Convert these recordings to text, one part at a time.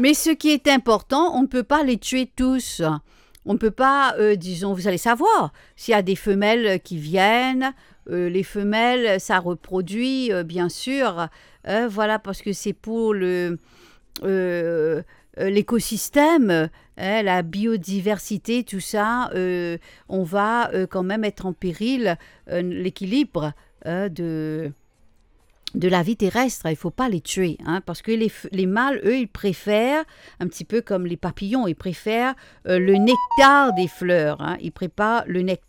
Mais ce qui est important, on ne peut pas les tuer tous. On ne peut pas, disons, vous allez savoir, s'il y a des femelles qui viennent, les femelles, ça reproduit, bien sûr, voilà, parce que c'est pour l'écosystème, la biodiversité, tout ça, on va quand même être en péril, l'équilibre de la vie terrestre. Il ne faut pas les tuer, hein, parce que les mâles, eux, ils préfèrent, un petit peu comme les papillons, ils préfèrent le nectar des fleurs. Hein, ils préfèrent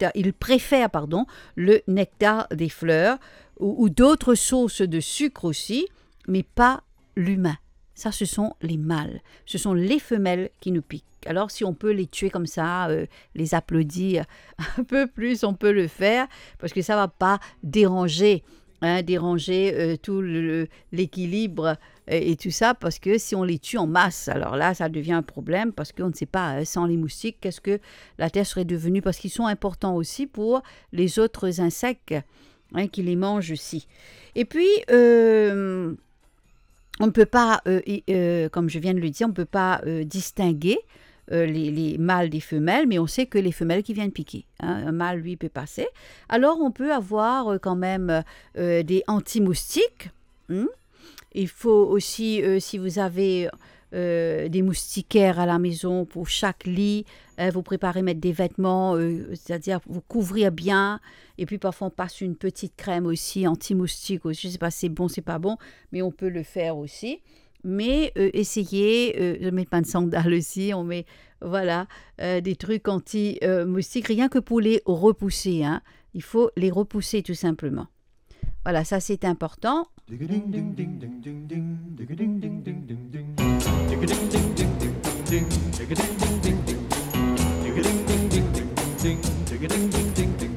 le nectar des fleurs ou d'autres sources de sucre aussi, mais pas l'humain. Ça, ce sont les mâles. Ce sont les femelles qui nous piquent. Alors, si on peut les tuer comme ça, les applaudir un peu plus, on peut le faire, parce que ça ne va pas déranger tout l'équilibre et tout ça, parce que si on les tue en masse, alors là, ça devient un problème, parce qu'on ne sait pas, sans les moustiques, qu'est-ce que la Terre serait devenue, parce qu'ils sont importants aussi pour les autres insectes qui les mangent aussi. Et puis, on ne peut pas, comme je viens de le dire, on ne peut pas distinguer les mâles des femelles, mais on sait que les femelles qui viennent piquer. Hein, un mâle, lui, peut passer. Alors, on peut avoir quand même des anti-moustiques. Il faut aussi, si vous avez des moustiquaires à la maison pour chaque lit, vous préparez mettre des vêtements, c'est-à-dire vous couvrir bien. Et puis parfois on passe une petite crème aussi, anti-moustique aussi. Je ne sais pas si c'est bon, c'est pas bon, mais on peut le faire aussi. Mais essayez de mettre pas de sandales aussi. On met des trucs anti-moustiques, rien que pour les repousser. Hein. Il faut les repousser tout simplement. Voilà, ça c'est important.